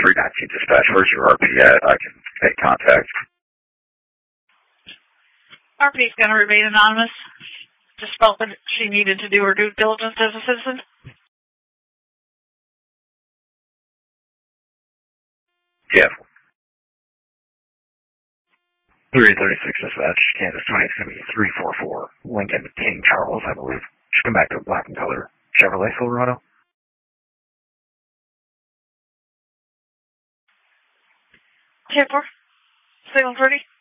319 dispatch, where's your RP at? I can make contact. RP is going to remain anonymous. Just felt that she needed to do her due diligence as a citizen. Yeah. 336 dispatch, Kansas 20, it's going to be 344. Lincoln King Charles, I believe. Should come back to a black and color Chevrolet Silverado. 10-4. Signal 30.